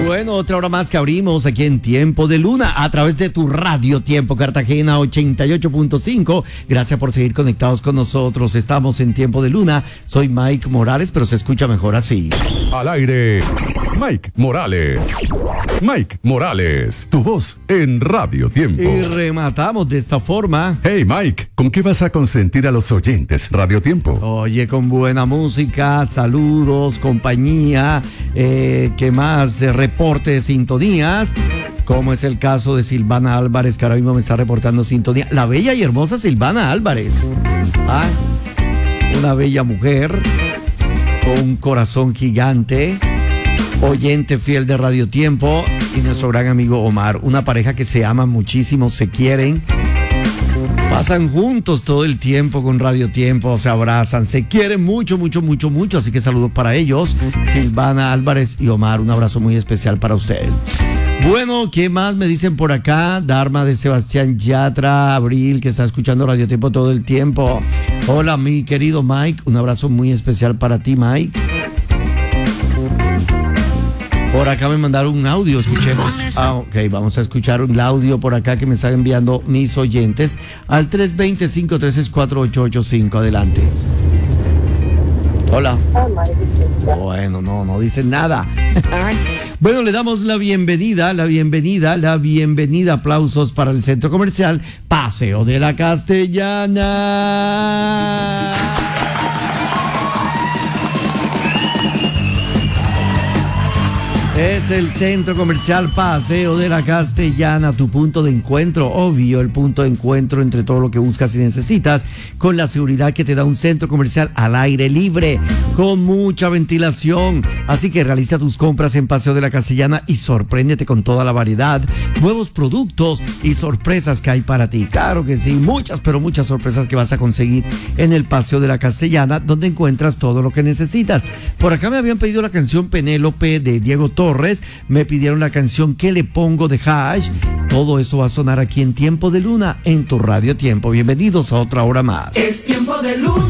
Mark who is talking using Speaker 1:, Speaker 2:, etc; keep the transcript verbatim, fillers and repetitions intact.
Speaker 1: Bueno, otra hora más que abrimos aquí en Tiempo de Luna a través de tu Radio Tiempo Cartagena ochenta y ocho punto cinco. Gracias por seguir conectados con nosotros. Estamos en Tiempo de Luna. Soy Mike Morales, pero se escucha mejor así.
Speaker 2: Al aire, Mike Morales. Mike Morales, tu voz en Radio Tiempo.
Speaker 1: Y rematamos de esta forma.
Speaker 2: Hey Mike, ¿con qué vas a consentir a los oyentes Radio Tiempo?
Speaker 1: Oye, con buena música, saludos, compañía, eh, ¿qué más? Eh, reporte de sintonías, como es el caso de Silvana Álvarez, que ahora mismo me está reportando sintonía. La bella y hermosa Silvana Álvarez. ¿Ah? Una bella mujer con un corazón gigante, oyente fiel de Radio Tiempo, y nuestro gran amigo Omar, una pareja que se aman muchísimo, se quieren, pasan juntos todo el tiempo con Radio Tiempo, se abrazan, se quieren mucho, mucho, mucho, mucho, así que saludos para ellos, Silvana Álvarez y Omar, un abrazo muy especial para ustedes. Bueno, ¿qué más me dicen por acá? Dharma de Sebastián Yatra, Abril, que está escuchando Radio Tiempo todo el tiempo. Hola, mi querido Mike, un abrazo muy especial para ti, Mike. Por acá me mandaron un audio, escuchemos. Ah, ok, vamos a escuchar un audio por acá que me están enviando mis oyentes al tres dos cero, cinco tres seis, cuatro ocho ocho cinco. Adelante. Hola. Bueno, no, no dicen nada. Bueno, le damos la bienvenida, la bienvenida, la bienvenida. Aplausos para el centro comercial Paseo de la Castellana. Es el centro comercial Paseo de la Castellana, tu punto de encuentro, obvio, el punto de encuentro entre todo lo que buscas y necesitas, con la seguridad que te da un centro comercial al aire libre, con mucha ventilación. Así que realiza tus compras en Paseo de la Castellana y sorpréndete con toda la variedad, nuevos productos y sorpresas que hay para ti. Claro que sí, muchas, pero muchas sorpresas que vas a conseguir en el Paseo de la Castellana, donde encuentras todo lo que necesitas. Por acá me habían pedido la canción Penélope de Diego Torres. Me pidieron la canción ¿Qué le pongo? De Hash. Todo eso va a sonar aquí en Tiempo de Luna, en tu Radio Tiempo. Bienvenidos a otra hora más.
Speaker 3: Es Tiempo de Luna.